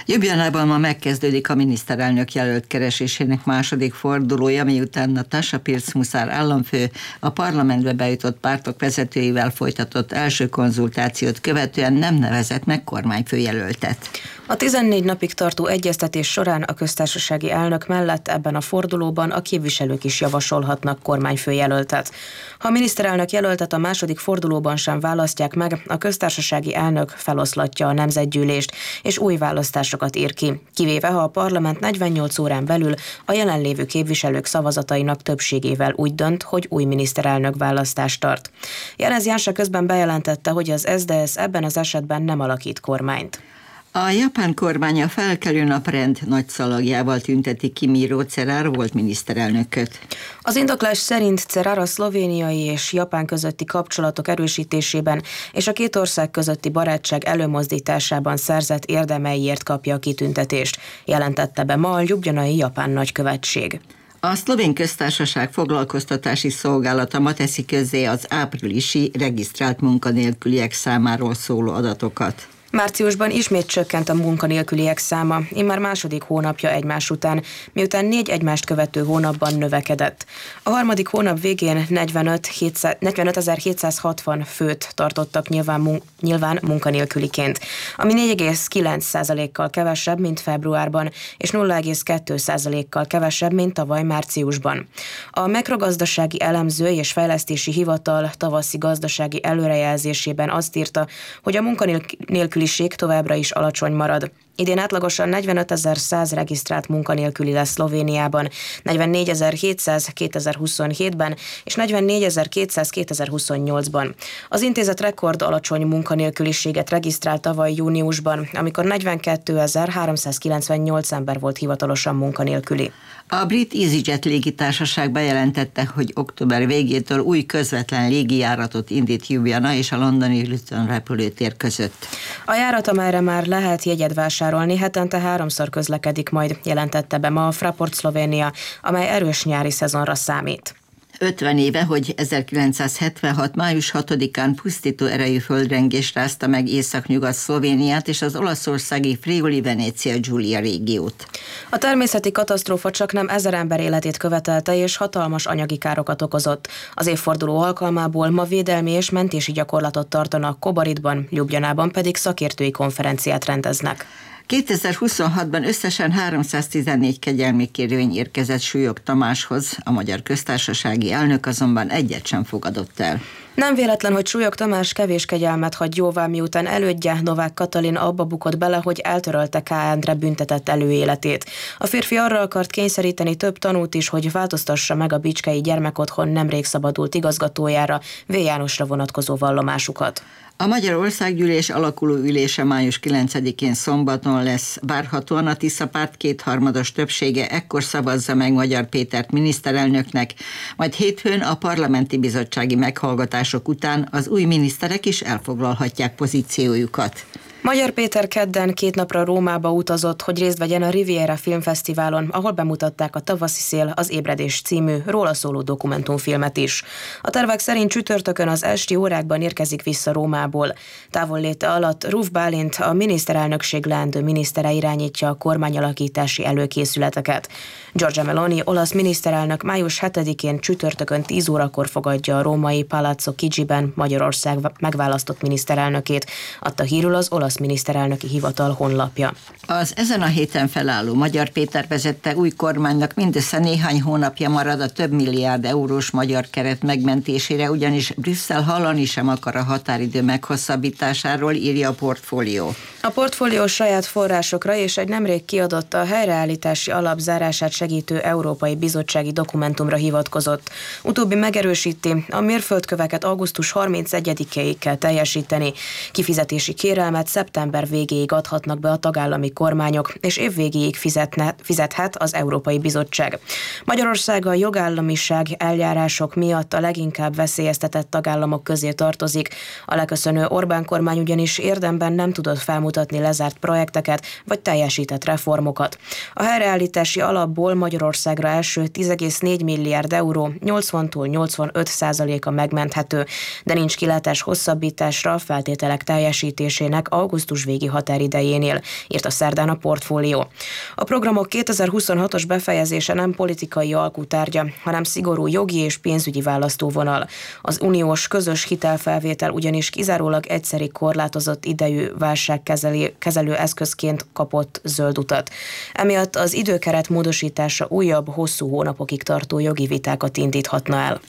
Ljubljanában ma megkezdődik a miniszterelnök jelölt keresésének második fordulója, miután Nataša Pirc-Musar államfő a parlamentbe bejutott pártok vezetőivel folytatott első konzultációt követően nem nevezett meg kormányfőjelöltet. A 14 napig tartó egyeztetés során a köztársasági elnök mellett ebben a fordulóban a képviselők is javasolhatnak kormányfőjelöltet. Ha a miniszterelnök jelöltet a második fordulóban sem választják meg, a köztársasági elnök feloszlatja a nemzetgyűlést, és új választásokat ír ki, kivéve ha a parlament 48 órán belül a jelenlévő képviselők szavazatainak többségével úgy dönt, hogy új miniszterelnök választást tart. Janez Janša közben bejelentette, hogy az SZDSZ ebben az esetben nem alakít kormányt. A japán kormány a felkelő naprend nagy szalagjával tünteti ki Miro Cerar volt miniszterelnököt. Az indoklás szerint Cerar a szlovéniai és Japán közötti kapcsolatok erősítésében és a két ország közötti barátság előmozdításában szerzett érdemeiért kapja a kitüntetést, jelentette be ma a ljubljanai japán nagykövetség. A szlovén köztársaság foglalkoztatási szolgálata ma teszi közzé az áprilisi regisztrált munkanélküliek számáról szóló adatokat. Márciusban ismét csökkent a munkanélküliek száma, immár második hónapja egymás után, miután 4 egymást követő hónapban növekedett. A harmadik hónap végén 45.760 főt tartottak nyilván munkanélküliként, ami 4,9%-kal kevesebb, mint februárban, és 0,2%-kal kevesebb, mint tavaly márciusban. A Makrogazdasági Elemző és Fejlesztési Hivatal tavaszi gazdasági előrejelzésében azt írta, hogy a munkanélküliség továbbra is alacsony marad. Idén átlagosan 45.100 regisztrált munkanélküli lesz Szlovéniában, 44.700 2027-ben és 44.200 2028-ban. Az intézet rekord alacsony munkanélküliséget regisztrált tavaly júniusban, amikor 42.398 ember volt hivatalosan munkanélküli. A brit EasyJet légitársaság bejelentette, hogy október végétől új közvetlen légijáratot indít Ljubljana és a londoni Luton repülőtér között. A járat, amelyre már lehet jegyet vásárolni, hetente 3-szor közlekedik majd, jelentette be ma a Fraport Szlovénia, amely erős nyári szezonra számít. 50 éve, hogy 1976. május 6-án pusztító erejű földrengés rázta meg északnyugat Szlovéniát és az olaszországi Friuli-Venecia Giulia régiót. A természeti katasztrófa csaknem 1000 ember életét követelte és hatalmas anyagi károkat okozott. Az évforduló alkalmából ma védelmi és mentési gyakorlatot tartanak Kobaridban, Ljubljanában pedig szakértői konferenciát rendeznek. 2026-ban összesen 314 kegyelmi kérvény érkezett Súlyog Tamáshoz, a Magyar Köztársasági elnök azonban egyet sem fogadott el. Nem véletlen, hogy Súlyog Tamás kevés kegyelmet hagy jóvá, miután elődje Novák Katalin abba bukott bele, hogy eltörölte K. Endre büntetett előéletét. A férfi arra akart kényszeríteni több tanút is, hogy változtassa meg a bicskei gyermekotthon nemrég szabadult igazgatójára, V. Jánosra vonatkozó vallomásukat. A Magyar Országgyűlés alakuló ülése május 9-én szombaton lesz. Várhatóan a Tisza párt 2/3 többsége ekkor szavazza meg Magyar Pétert miniszterelnöknek, majd hétfőn a parlamenti bizottsági meghallgatások után az új miniszterek is elfoglalhatják pozíciójukat. Magyar Péter kedden 2 napra Rómába utazott, hogy részt vegyen a Riviera Filmfesztiválon, ahol bemutatták a Tavaszi szél, az ébredés című róla szóló dokumentumfilmet is. A tervek szerint csütörtökön az esti órákban érkezik vissza Rómából. Távolléte alatt Ruf Bálint, a miniszterelnökség leendő minisztere irányítja a kormányalakítási előkészületeket. Giorgia Meloni, olasz miniszterelnök május 7-én csütörtökön 10 órakor fogadja a római Palazzo Chigiben Magyarország megválasztott miniszterelnökét, adta hírül az olasz miniszterelnöki hivatal honlapja. Az ezen a héten felálló Magyar Péter vezette új kormánynak mindössze néhány hónapja marad a több milliárd eurós magyar keret megmentésére, ugyanis Brüsszel hallani sem akar a határidő meghosszabbításáról, írja a Portfólió. A Portfólió saját forrásokra és egy nemrég kiadott a helyreállítási alap zárását segítő Európai Bizottsági dokumentumra hivatkozott. Utóbbi megerősíti, a mérföldköveket augusztus 31-ig kell teljesíteni. Kifizetési kérelmet szeptember végéig adhatnak be a tagállami kormányok, és évvégéig fizethet az Európai Bizottság. Magyarország a jogállamiság eljárások miatt a leginkább veszélyeztetett tagállamok közé tartozik. A leköszönő Orbán kormány ugyanis érdemben nem tudott felmutatni lezárt projekteket vagy teljesített reformokat. A helyreállítási alapból Magyarországra első 10,4 milliárd euró 80-tól 85%-a megmenthető, de nincs kilátás hosszabbításra a feltételek teljesítésének augusztus végi határidejénél, írt a szerdán a Portfólió. A programok 2026-os befejezése nem politikai alkutárgya, hanem szigorú jogi és pénzügyi választóvonal. Az uniós közös hitelfelvétel ugyanis kizárólag egyszeri korlátozott idejű válságkezelő eszközként kapott zöld utat. Emiatt az időkeret módosítása újabb, hosszú hónapokig tartó jogi vitákat indíthatna el.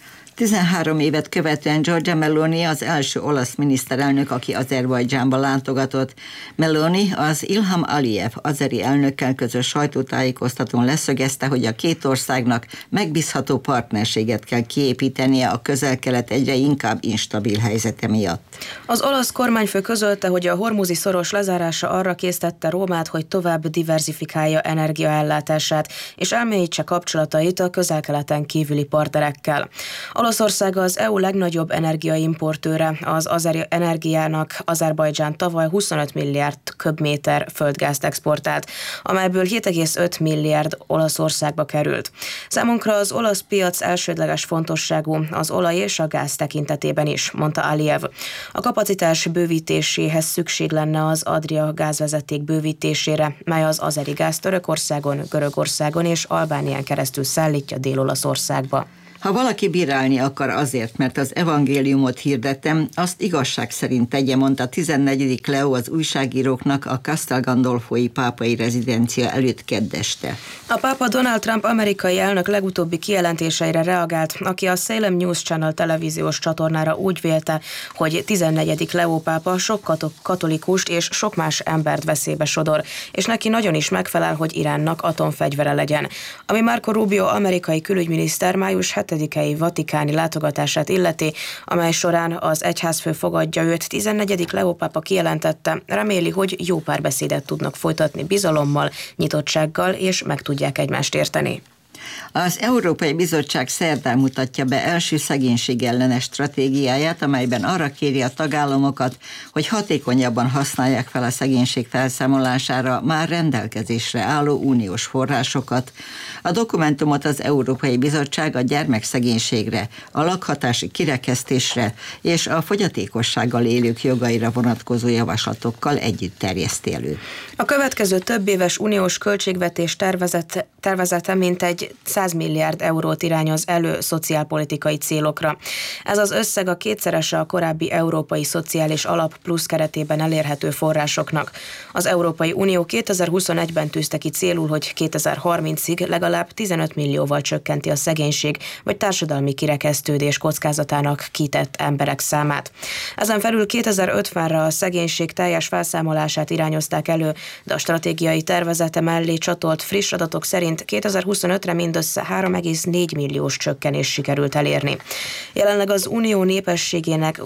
13 évet követően Giorgia Meloni az első olasz miniszterelnök, aki Azerbajdzsánba látogatott. Meloni az Ilham Aliyev azeri elnökkel közös sajtótájékoztatón leszögezte, hogy a két országnak megbízható partnerséget kell kiépítenie a Közel-Kelet egyre inkább instabil helyzete miatt. Az olasz kormányfő közölte, hogy a hormuzi szoros lezárása arra késztette Rómát, hogy tovább diverzifikálja energiaellátását, és elmélyítse kapcsolatait a Közel-Keleten kívüli partnerekkel. Olaszország az EU legnagyobb energiaimportőre, az azeri energiának Azerbajdzsán tavaly 25 milliárd köbméter földgázt exportált, amelyből 7,5 milliárd Olaszországba került. Számunkra az olasz piac elsődleges fontosságú az olaj és a gáz tekintetében is, mondta Aliyev. A kapacitás bővítéséhez szükség lenne az Adria gázvezeték bővítésére, mely az azeri gáz Törökországon, Görögországon és Albánián keresztül szállítja Dél-Olaszországba. Ha valaki bírálni akar azért, mert az evangéliumot hirdetem, azt igazság szerint tegye, mondta 14. Leo az újságíróknak a Castel Gandolfoi pápai rezidencia előtt kedd este. A pápa Donald Trump amerikai elnök legutóbbi kijelentéseire reagált, aki a Salem News Channel televíziós csatornára úgy vélte, hogy 14. Leo pápa sok katolikust és sok más embert veszélybe sodor, és neki nagyon is megfelel, hogy Iránnak atomfegyvere legyen. Ami Marco Rubio amerikai külügyminiszter május 7-i vatikáni látogatását illeti, amely során az egyházfő fogadja őt, 14. Leo pápa kijelentette, reméli, hogy jó párbeszédet tudnak folytatni bizalommal, nyitottsággal, és meg tudják egymást érteni. Az Európai Bizottság szerdán mutatja be első szegénységellenes stratégiáját, amelyben arra kéri a tagállamokat, hogy hatékonyabban használják fel a szegénység felszámolására már rendelkezésre álló uniós forrásokat. A dokumentumot az Európai Bizottság a gyermekszegénységre, a lakhatási kirekesztésre és a fogyatékossággal élők jogaira vonatkozó javaslatokkal együtt terjeszti elő. A következő többéves uniós költségvetés tervezete mintegy 100 milliárd eurót irányoz elő szociálpolitikai célokra. Ez az összeg a kétszerese a korábbi Európai Szociális Alap plusz keretében elérhető forrásoknak. Az Európai Unió 2021-ben tűzte ki célul, hogy 2030-ig legalább 15 millióval csökkenti a szegénység vagy társadalmi kirekesztődés kockázatának kitett emberek számát. Ezen felül 2050-re a szegénység teljes felszámolását irányozták elő, de a stratégiai tervezete mellé csatolt friss adatok szerint 2025-re mindössze 3,4 milliós csökkenés sikerült elérni. Jelenleg az unió népességének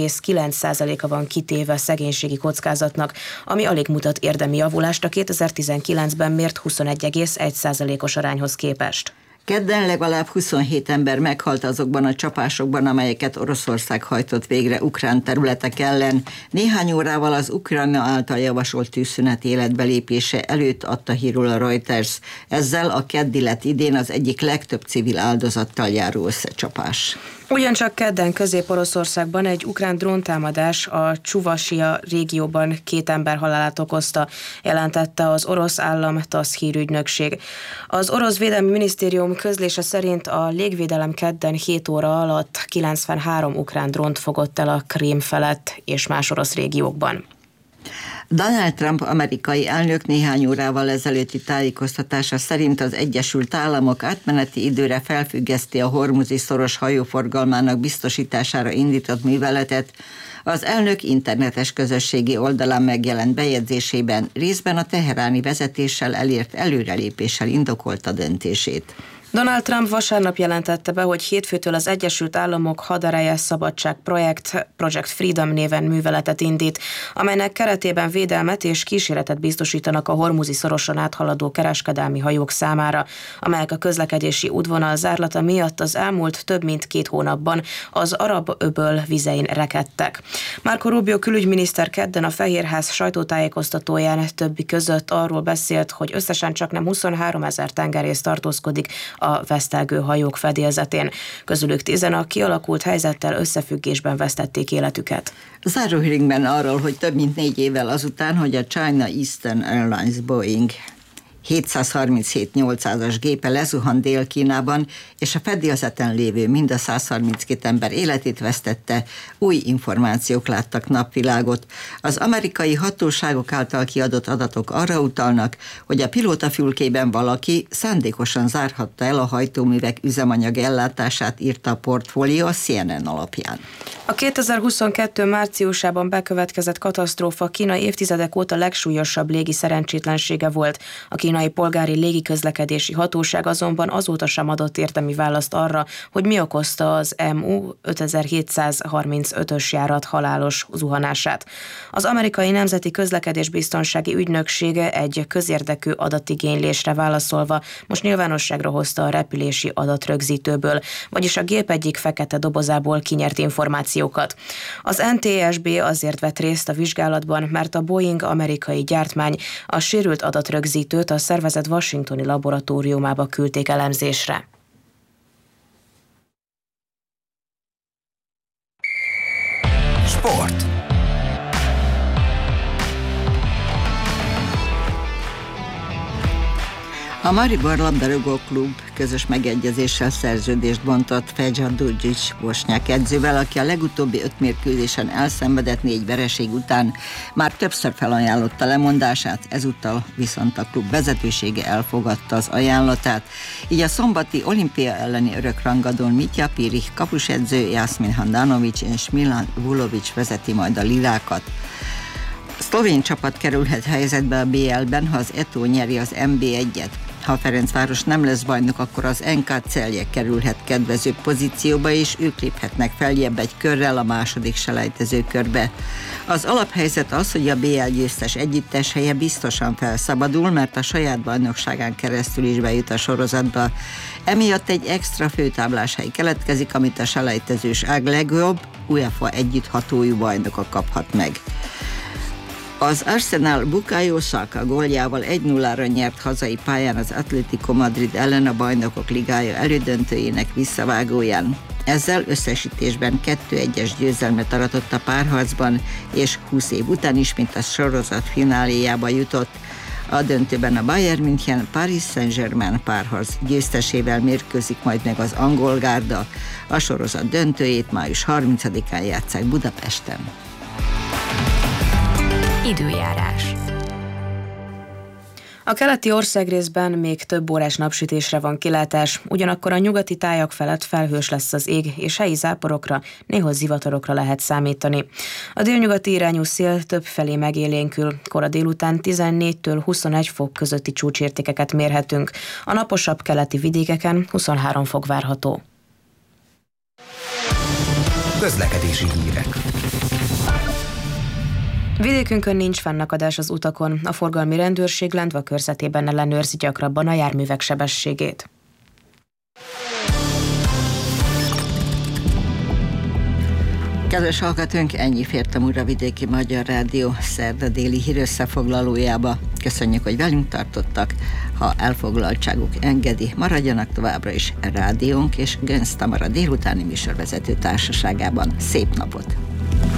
20,9%-a van kitéve szegénységi kockázatnak, ami alig mutat érdemi javulást a 2019-ben mért 21,1%-os arányhoz képest. Kedden legalább 27 ember meghalt azokban a csapásokban, amelyeket Oroszország hajtott végre ukrán területek ellen. Néhány órával az Ukrajna által javasolt tűzszünet életbelépése előtt adta hírul a Reuters. Ezzel a keddi lett idén az egyik legtöbb civil áldozattal járó összecsapás. Ugyancsak kedden Közép-Oroszországban egy ukrán dróntámadás a Csuvasia régióban 2 ember halálát okozta, jelentette az orosz állam TASZ hírügynökség. Az orosz védelmi minisztérium közlése szerint a légvédelem kedden 7 óra alatt 93 ukrán drónt fogott el a Krím felett és más orosz régiókban. Donald Trump amerikai elnök néhány órával ezelőtti tájékoztatása szerint az Egyesült Államok átmeneti időre felfüggeszti a hormuzi szoros hajóforgalmának biztosítására indított műveletet. Az elnök internetes közösségi oldalán megjelent bejegyzésében részben a teheráni vezetéssel elért előrelépéssel indokolta döntését. Donald Trump vasárnap jelentette be, hogy hétfőtől az Egyesült Államok hadereje szabadság Project Freedom néven műveletet indít, amelynek keretében védelmet és kíséretet biztosítanak a hormuzi szoroson áthaladó kereskedelmi hajók számára, amelyek a közlekedési útvonal zárlata miatt az elmúlt több mint 2 hónapban az Arab-öböl vizein rekedtek. Marco Rubio külügyminiszter kedden a Fehérház sajtótájékoztatóján többi között arról beszélt, hogy összesen csaknem 23 000 tengerész tartózkodik a vesztelgő hajók fedélzetén. Közülük 10-en a kialakult helyzettel összefüggésben vesztették életüket. Záróhíringben arról, hogy több mint 4 évvel azután, hogy a China Eastern Airlines Boeing 737-800-as gépe lezuhant Dél-Kínában, és a fedélzeten lévő mind a 132 ember életét vesztette, új információk láttak napvilágot. Az amerikai hatóságok által kiadott adatok arra utalnak, hogy a pilótafülkében valaki szándékosan zárhatta el a hajtóművek üzemanyag ellátását, írta a Portfolio a CNN alapján. A 2022. márciusában bekövetkezett katasztrófa Kína évtizedek óta legsúlyosabb légi szerencsétlensége volt. A kínai polgári légiközlekedési hatóság azonban azóta sem adott érdemi választ arra, hogy mi okozta az MU 5735-ös járat halálos zuhanását. Az amerikai Nemzeti Közlekedésbiztonsági Ügynöksége egy közérdekű adatigénylésre válaszolva most nyilvánosságra hozta a repülési adatrögzítőből, vagyis a gép egyik fekete dobozából kinyert információkat. Az NTSB azért vett részt a vizsgálatban, mert a Boeing amerikai gyártmány a sérült adatrögzítőt a szervezet washingtoni laboratóriumába küldték elemzésre. Sport. A Maribor labdarúgó klub közös megegyezéssel szerződést bontott Feja Dujic bosnyák edzővel, aki a legutóbbi 5 mérkőzésen elszenvedett 4 vereség után már többször felajánlotta lemondását, ezúttal viszont a klub vezetősége elfogadta az ajánlatát. Így a szombati olimpia elleni örökrangadón Mitja Pirih kapusedző, Jasmin Handanović és Milan Vulović vezeti majd a lilákat. A szlovén csapat kerülhet helyzetbe a BL-ben, ha az Eto nyeri az NB1-et. Ha a Ferencváros nem lesz bajnok, akkor az NK Celje kerülhet kedvező pozícióba, és ők léphetnek feljebb egy körrel a második selejtezőkörbe. Az alaphelyzet az, hogy a BL győztes együttes helye biztosan felszabadul, mert a saját bajnokságán keresztül is bejut a sorozatba. Emiatt egy extra főtáblás hely keletkezik, amit a selejtezős ág legjobb UEFA együtthatójú bajnoka kaphat meg. Az Arsenal Bukayo Saka góljával 1-0-ra nyert hazai pályán az Atlético Madrid ellen a Bajnokok Ligája elődöntőjének visszavágóján. Ezzel összesítésben 2-1-es győzelmet aratott a párharcban, és 20 év után ismét a sorozat fináléjába jutott. A döntőben a Bayern München Paris Saint-Germain párharc győztesével mérkőzik majd meg az angol gárda. A sorozat döntőjét május 30-án játsszák Budapesten. Időjárás. A keleti országrészben még több órás napsütésre van kilátás, ugyanakkor a nyugati tájak felett felhős lesz az ég, és helyi záporokra, néhol zivatarokra lehet számítani. A délnyugati irányú szél többfelé megélénkül, kora délután 14-től 21 fok közötti csúcsértékeket mérhetünk, a naposabb keleti vidékeken 23 fok várható. Közlekedési hírek. Vidékünkön nincs fennakadás az utakon, a forgalmi rendőrség Lendva körzetében ellenőrzi gyakrabban a járművek sebességét. Kedves hallgatónk, ennyi fért a Muravidéki Magyar Rádió szerda déli hírösszefoglalójába. Köszönjük, hogy velünk tartottak. Ha elfoglaltságuk engedi, maradjanak továbbra is rádiónk és Gönc Tamara délutáni műsorvezető társaságában. Szép napot!